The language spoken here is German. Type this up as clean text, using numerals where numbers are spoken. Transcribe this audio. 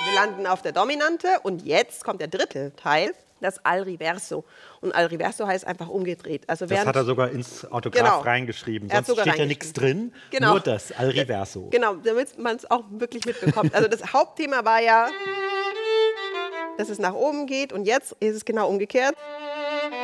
Wir landen auf der Dominante und jetzt kommt der dritte Teil, das Al Riverso. Und Al Riverso heißt einfach umgedreht. Also das hat er sogar ins Autograph reingeschrieben. Sonst steht ja nichts drin, nur das Al Riverso. Genau, damit man es auch wirklich mitbekommt. Also das Hauptthema war ja, dass es nach oben geht und jetzt ist es genau umgekehrt.